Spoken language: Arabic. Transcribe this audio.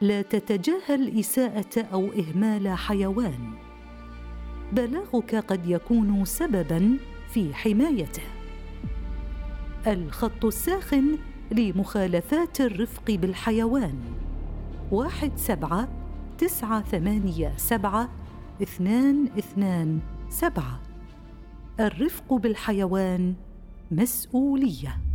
لا تتجاهل إساءة أو إهمال حيوان. بلاغك قد يكون سبباً في حمايته. الخط الساخن لمخالفات الرفق بالحيوان: 17987227. الرفق بالحيوان مسؤولية.